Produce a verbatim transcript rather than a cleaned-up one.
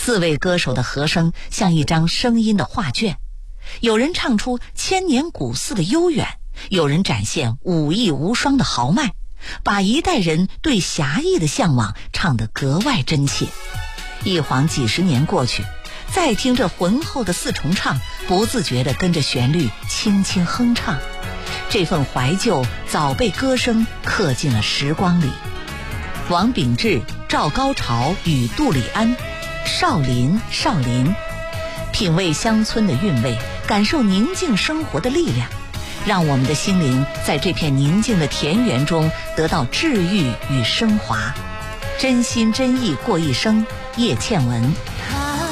四位歌手的和声像一张声音的画卷，有人唱出千年古寺的悠远，有人展现武艺无双的豪迈，把一代人对侠义的向往唱得格外真切。一晃几十年过去，再听这浑厚的四重唱，不自觉地跟着旋律轻轻哼唱，这份怀旧早被歌声刻进了时光里。王秉志、赵高潮与杜礼安，少林少林，品味乡村的韵味，感受宁静生活的力量，让我们的心灵在这片宁静的田园中得到治愈与升华。真心真意过一生，叶倩文。